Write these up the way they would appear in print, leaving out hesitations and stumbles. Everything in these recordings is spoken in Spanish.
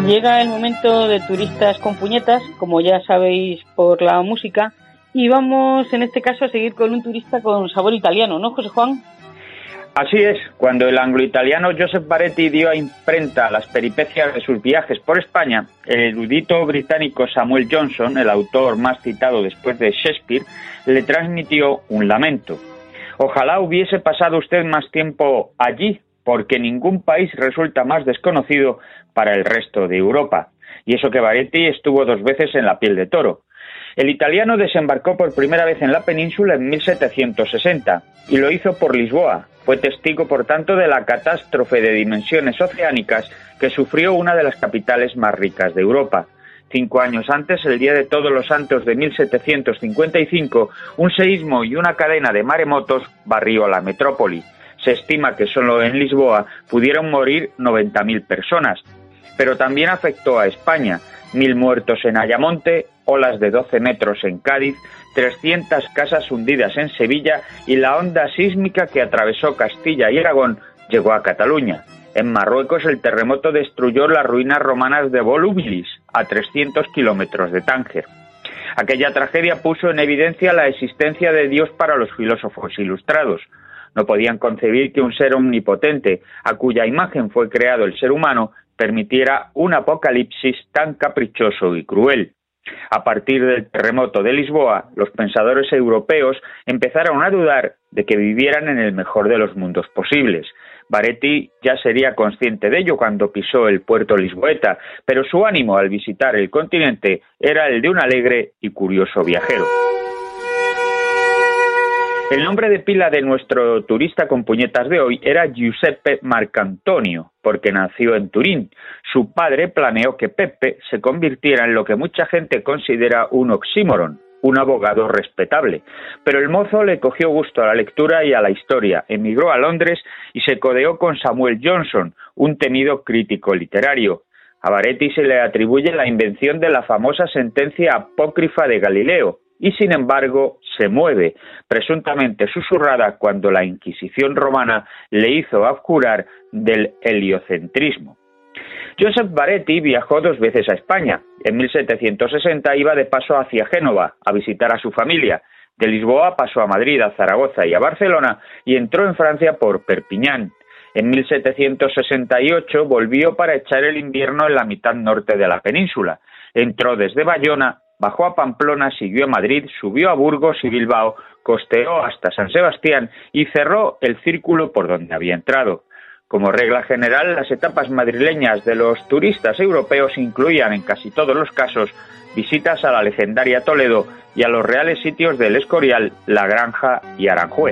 Llega el momento de turistas con puñetas, como ya sabéis por la música, y vamos en este caso a seguir con un turista con sabor italiano, ¿no, José Juan? Así es, cuando el anglo-italiano Joseph Baretti dio a imprenta las peripecias de sus viajes por España, el erudito británico Samuel Johnson, el autor más citado después de Shakespeare, le transmitió un lamento. Ojalá hubiese pasado usted más tiempo allí, porque ningún país resulta más desconocido para el resto de Europa. Y eso que Baretti estuvo 2 veces en la piel de toro. El italiano desembarcó por primera vez en la península en 1760 y lo hizo por Lisboa. Fue testigo, por tanto, de la catástrofe de dimensiones oceánicas que sufrió una de las capitales más ricas de Europa. 5 años antes, el Día de Todos los Santos de 1755, un seísmo y una cadena de maremotos barrió a la metrópoli. Se estima que solo en Lisboa pudieron morir 90.000 personas. Pero también afectó a España. 1.000 muertos en Ayamonte, olas de 12 metros en Cádiz, 300 casas hundidas en Sevilla y la onda sísmica que atravesó Castilla y Aragón llegó a Cataluña. En Marruecos el terremoto destruyó las ruinas romanas de Volubilis, a 300 kilómetros de Tánger. Aquella tragedia puso en evidencia la existencia de Dios para los filósofos ilustrados. No podían concebir que un ser omnipotente, a cuya imagen fue creado el ser humano, permitiera un apocalipsis tan caprichoso y cruel. A partir del terremoto de Lisboa, los pensadores europeos empezaron a dudar de que vivieran en el mejor de los mundos posibles. Baretti ya sería consciente de ello cuando pisó el puerto lisboeta, pero su ánimo al visitar el continente era el de un alegre y curioso viajero. El nombre de pila de nuestro turista con puñetas de hoy era Giuseppe Marcantonio, porque nació en Turín. Su padre planeó que Pepe se convirtiera en lo que mucha gente considera un oxímoron, un abogado respetable. Pero el mozo le cogió gusto a la lectura y a la historia, emigró a Londres y se codeó con Samuel Johnson, un temido crítico literario. A Baretti se le atribuye la invención de la famosa sentencia apócrifa de Galileo, y sin embargo se mueve, presuntamente susurrada cuando la Inquisición romana le hizo abjurar del heliocentrismo. Joseph Baretti viajó 2 veces a España. En 1760 iba de paso hacia Génova a visitar a su familia. De Lisboa pasó a Madrid, a Zaragoza y a Barcelona y entró en Francia por Perpiñán. En 1768 volvió para echar el invierno en la mitad norte de la península. Entró desde Bayona, bajó a Pamplona, siguió a Madrid, subió a Burgos y Bilbao, costeó hasta San Sebastián y cerró el círculo por donde había entrado. Como regla general, las etapas madrileñas de los turistas europeos incluían en casi todos los casos visitas a la legendaria Toledo y a los reales sitios del Escorial, La Granja y Aranjuez.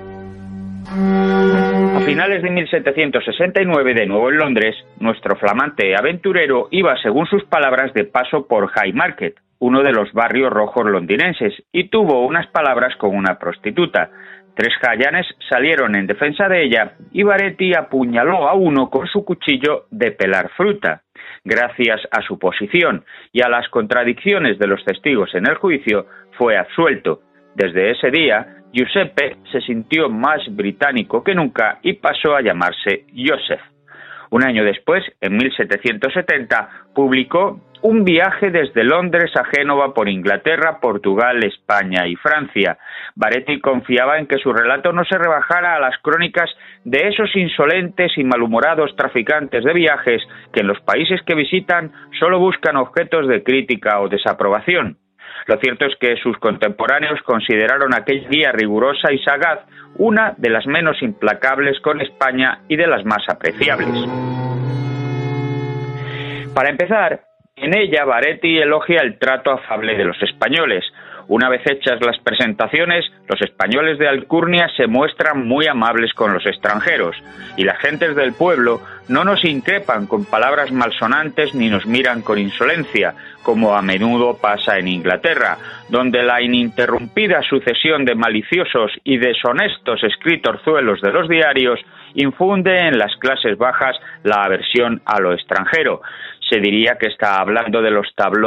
A finales de 1769, de nuevo en Londres, nuestro flamante aventurero iba, según sus palabras, de paso por Haymarket, uno de los barrios rojos londinenses, y tuvo unas palabras con una prostituta. 3 jayanes salieron en defensa de ella y Baretti apuñaló a uno con su cuchillo de pelar fruta. Gracias a su posición y a las contradicciones de los testigos en el juicio, fue absuelto. Desde ese día, Giuseppe se sintió más británico que nunca y pasó a llamarse Joseph. Un año después, en 1770, publicó un viaje desde Londres a Génova por Inglaterra, Portugal, España y Francia. Baretti confiaba en que su relato no se rebajara a las crónicas de esos insolentes y malhumorados traficantes de viajes que en los países que visitan solo buscan objetos de crítica o desaprobación. Lo cierto es que sus contemporáneos consideraron aquella guía rigurosa y sagaz una de las menos implacables con España y de las más apreciables. Para empezar, en ella Baretti elogia el trato afable de los españoles. Una vez hechas las presentaciones, los españoles de Alcurnia se muestran muy amables con los extranjeros, y las gentes del pueblo no nos increpan con palabras malsonantes ni nos miran con insolencia, como a menudo pasa en Inglaterra, donde la ininterrumpida sucesión de maliciosos y deshonestos escritorzuelos de los diarios infunde en las clases bajas la aversión a lo extranjero. Se diría que está hablando de los tabloides